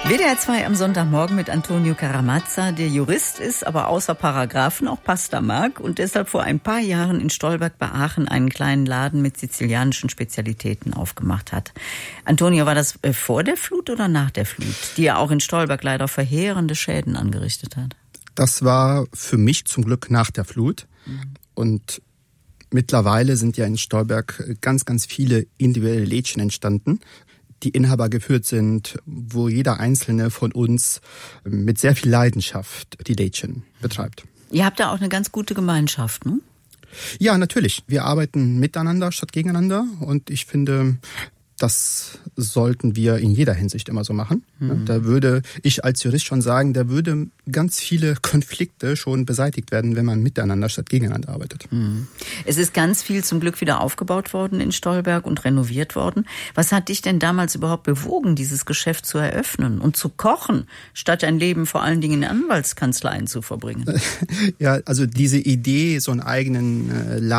WDR 2 am Sonntagmorgen mit Antonio Caramazza, der Jurist ist, aber außer Paragraphen auch Pasta mag und deshalb vor ein paar Jahren in Stolberg bei Aachen einen kleinen Laden mit sizilianischen Spezialitäten aufgemacht hat. Antonio, war das vor der Flut oder nach der Flut, die ja auch in Stolberg leider verheerende Schäden angerichtet hat? Das war für mich zum Glück nach der Flut. Und mittlerweile sind ja in Stolberg ganz, ganz viele individuelle Lädchen entstanden, die Inhaber geführt sind, wo jeder Einzelne von uns mit sehr viel Leidenschaft die Lädchen betreibt. Ihr habt da auch eine ganz gute Gemeinschaft, ne? Ja, natürlich. Wir arbeiten miteinander statt gegeneinander und ich finde, das sollten wir in jeder Hinsicht immer so machen. Da würde ich als Jurist schon sagen, da würde ganz viele Konflikte schon beseitigt werden, wenn man miteinander statt gegeneinander arbeitet. Es ist ganz viel zum Glück wieder aufgebaut worden in Stolberg und renoviert worden. Was hat dich denn damals überhaupt bewogen, dieses Geschäft zu eröffnen und zu kochen, statt ein Leben vor allen Dingen in Anwaltskanzleien zu verbringen? Ja, also diese Idee, so einen eigenen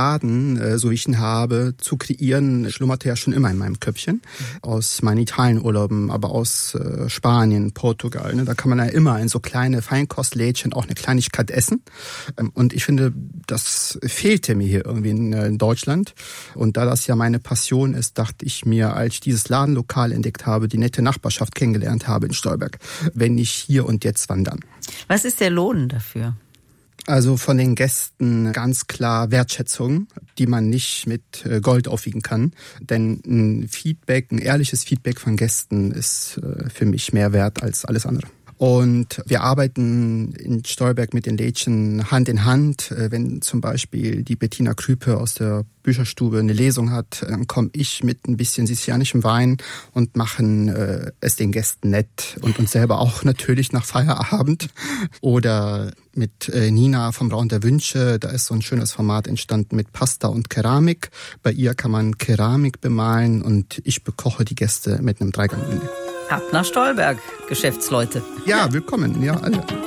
Laden, so wie ich ihn habe, zu kreieren, schlummerte ja schon immer in meinem Köpfchen. Aus meinen Italienurlauben, aber aus Spanien, Portugal. Da kann man ja immer in so kleine Feinkostlädchen auch eine Kleinigkeit essen. Und ich finde, das fehlte mir hier irgendwie in Deutschland. Und da das ja meine Passion ist, dachte ich mir, als ich dieses Ladenlokal entdeckt habe, die nette Nachbarschaft kennengelernt habe in Stolberg, wenn nicht hier und jetzt wandern. Was ist der Lohn dafür? Also von den Gästen ganz klar Wertschätzung, die man nicht mit Gold aufwiegen kann. Denn ein ehrliches Feedback von Gästen ist für mich mehr wert als alles andere. Und wir arbeiten in Stolberg mit den Lädchen Hand in Hand. Wenn zum Beispiel die Bettina Krüpe aus der Bücherstube eine Lesung hat, dann komme ich mit ein bisschen sizilianischem Wein und machen es den Gästen nett und uns selber auch natürlich nach Feierabend. Oder mit Nina vom Raum der Wünsche, da ist so ein schönes Format entstanden mit Pasta und Keramik. Bei ihr kann man Keramik bemalen und ich bekoche die Gäste mit einem Dreigang-Menü. Ab nach Stolberg, Geschäftsleute. Ja, willkommen, ja, alle.